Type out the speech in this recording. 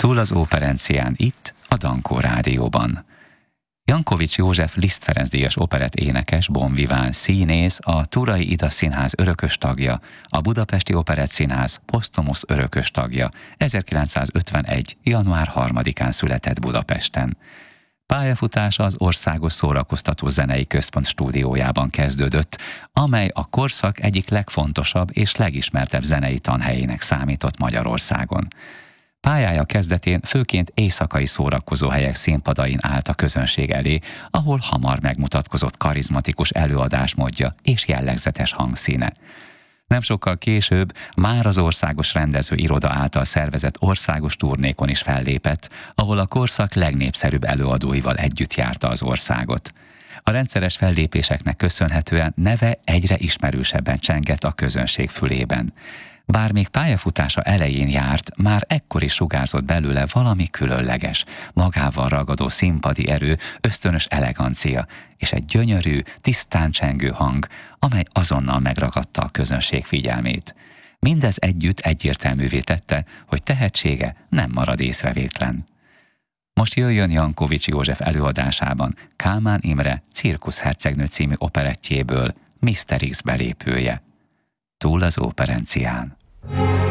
Túl az operencián itt, a Dankó Rádióban. Jankovics József Liszt Ferenc díjas operett énekes, bonviván, színész, a Turai Ida Színház örökös tagja, a Budapesti Operett Színház posztumusz örökös tagja, 1951. január 3-án született Budapesten. Pályafutása az Országos Szórakoztató Zenei Központ stúdiójában kezdődött, amely a korszak egyik legfontosabb és legismertebb zenei tanhelyének számított Magyarországon. Pályája kezdetén főként éjszakai szórakozóhelyek színpadain állt a közönség elé, ahol hamar megmutatkozott karizmatikus előadásmódja és jellegzetes hangszíne. Nem sokkal később már az Országos Rendezőiroda által szervezett országos turnékon is fellépett, ahol a korszak legnépszerűbb előadóival együtt járta az országot. A rendszeres fellépéseknek köszönhetően neve egyre ismerősebben csengett a közönség fülében. Bár még pályafutása elején járt, már ekkor is sugárzott belőle valami különleges, magával ragadó színpadi erő, ösztönös elegancia és egy gyönyörű, tisztán csengő hang, amely azonnal megragadta a közönség figyelmét. Mindez együtt egyértelművé tette, hogy tehetsége nem marad észrevétlen. Most jöjjön Jankovics József előadásában Kálmán Imre Cirkuszhercegnő című operettjéből Mr. X belépője. Túl az operencián.